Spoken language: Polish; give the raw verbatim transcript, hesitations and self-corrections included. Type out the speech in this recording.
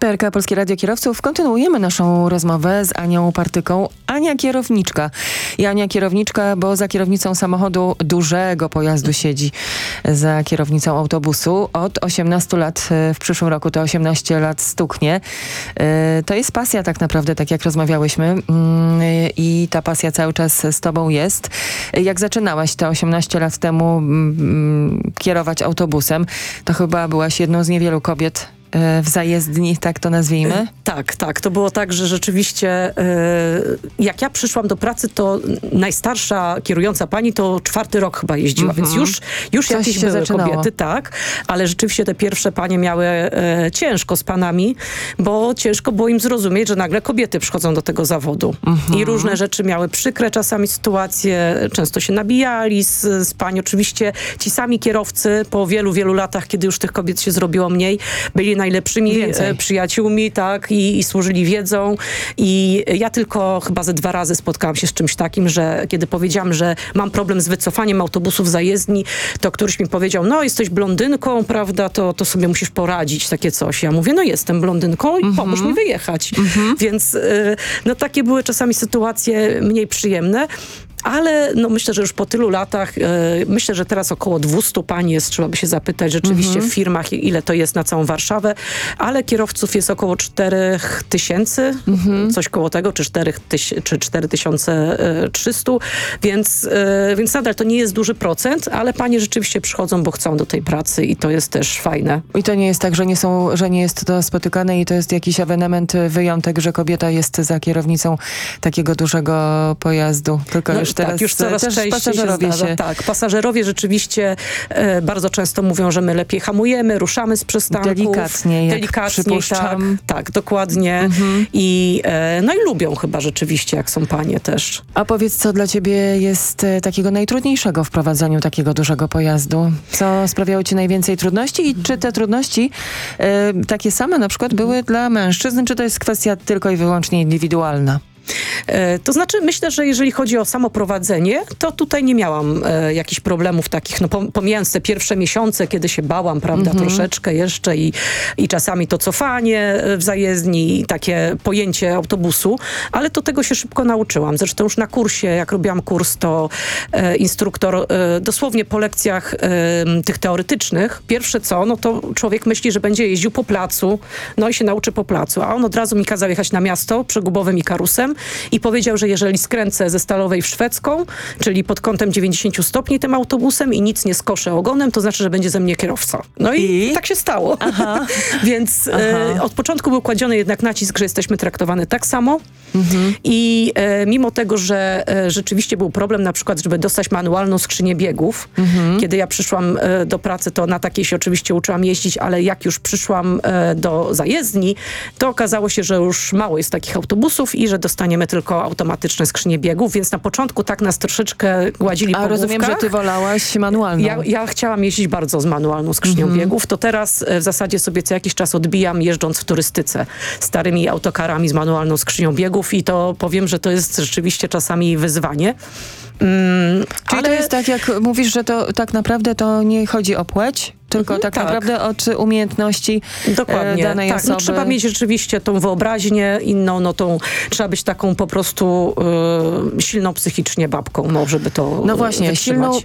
P R K Polskie Radio Kierowców. Kontynuujemy naszą rozmowę z Anią Partyką. Ania kierowniczka. I Ania kierowniczka, bo za kierownicą samochodu dużego pojazdu siedzi. Za kierownicą autobusu od osiemnastu lat. W przyszłym roku to osiemnaście lat stuknie. To jest pasja tak naprawdę, tak jak rozmawiałyśmy. I ta pasja cały czas z tobą jest. Jak zaczynałaś te osiemnaście lat temu kierować autobusem, to chyba byłaś jedną z niewielu kobiet w zajezdni, tak to nazwijmy? Tak, tak. To było tak, że rzeczywiście jak ja przyszłam do pracy, to najstarsza kierująca pani to czwarty rok chyba jeździła, mm-hmm. więc już, już jakieś były zaczynało. kobiety, tak. Ale rzeczywiście te pierwsze panie miały e, ciężko z panami, bo ciężko było im zrozumieć, że nagle kobiety przychodzą do tego zawodu. Mm-hmm. I różne rzeczy miały przykre czasami sytuacje, często się nabijali z, z pań. Oczywiście ci sami kierowcy po wielu, wielu latach, kiedy już tych kobiet się zrobiło mniej, byli najlepszymi Więcej. przyjaciółmi, tak, i, i służyli wiedzą. I ja tylko chyba ze dwa razy spotkałam się z czymś takim, że kiedy powiedziałam, że mam problem z wycofaniem autobusów zajezdni, to któryś mi powiedział, no jesteś blondynką, prawda, to, to sobie musisz poradzić, takie coś. Ja mówię, no jestem blondynką i mm-hmm. pomóż mi wyjechać. Mm-hmm. Więc y, no takie były czasami sytuacje mniej przyjemne. Ale no myślę, że już po tylu latach, yy, myślę, że teraz około dwieście pań jest, trzeba by się zapytać rzeczywiście mm-hmm. w firmach, ile to jest na całą Warszawę, ale kierowców jest około cztery tysiące, mm-hmm. coś koło tego, czy cztery tysiące trzysta, więc, yy, więc nadal to nie jest duży procent, ale panie rzeczywiście przychodzą, bo chcą do tej pracy i to jest też fajne. I to nie jest tak, że nie, są, że nie jest to spotykane i to jest jakiś ewenement, wyjątek, że kobieta jest za kierownicą takiego dużego pojazdu, tylko no, już teraz tak, już coraz też częściej pasażerowie się, się... Tak, pasażerowie rzeczywiście e, bardzo często mówią, że my lepiej hamujemy, ruszamy z przystanków. Delikatnie, jak Delikatnie, przypuszczam. Tak, tak, dokładnie. Mhm. I, e, no i lubią chyba rzeczywiście, jak są panie też. A powiedz, co dla ciebie jest e, takiego najtrudniejszego w prowadzeniu takiego dużego pojazdu? Co sprawiało ci najwięcej trudności i czy te trudności e, takie same na przykład były dla mężczyzn, czy to jest kwestia tylko i wyłącznie indywidualna? E, to znaczy, myślę, że jeżeli chodzi o samo prowadzenie, to tutaj nie miałam e, jakichś problemów takich, no pomijając te pierwsze miesiące, kiedy się bałam, prawda, mm-hmm. troszeczkę jeszcze i, i czasami to cofanie w zajezdni i takie pojęcie autobusu, ale to tego się szybko nauczyłam. Zresztą już na kursie, jak robiłam kurs, to e, instruktor e, dosłownie po lekcjach e, tych teoretycznych, pierwsze co, no to człowiek myśli, że będzie jeździł po placu, no i się nauczy po placu, a on od razu mi kazał jechać na miasto przegubowym i karusem i powiedział, że jeżeli skręcę ze Stalowej w Szwedzką, czyli pod kątem dziewięćdziesiąt stopni tym autobusem i nic nie skoszę ogonem, to znaczy, że będzie ze mnie kierowca. No i, I? tak się stało. Aha. Więc Aha. E, od początku był kładziony jednak nacisk, że jesteśmy traktowane tak samo. Mhm. I e, mimo tego, że e, rzeczywiście był problem na przykład, żeby dostać manualną skrzynię biegów. Mhm. Kiedy ja przyszłam e, do pracy, to na takiej się oczywiście uczyłam jeździć, ale jak już przyszłam e, do zajezdni, to okazało się, że już mało jest takich autobusów i że dostaniemy tylko automatyczne skrzynie biegów, więc na początku tak nas troszeczkę gładzili po A rozumiem, że ty wolałaś manualną. Ja, ja chciałam jeździć bardzo z manualną skrzynią mm-hmm. biegów, to teraz w zasadzie sobie co jakiś czas odbijam, jeżdżąc w turystyce starymi autokarami z manualną skrzynią biegów i to powiem, że to jest rzeczywiście czasami wyzwanie. Mm, Czyli ale... to jest tak, jak mówisz, że to tak naprawdę to nie chodzi o płeć, tylko mhm, tak, tak naprawdę od umiejętności Dokładnie, e, danej tak. osoby. No, trzeba mieć rzeczywiście tą wyobraźnię inną, no tą, trzeba być taką po prostu y, silną psychicznie babką, no, żeby to No właśnie, wytrzymać. silną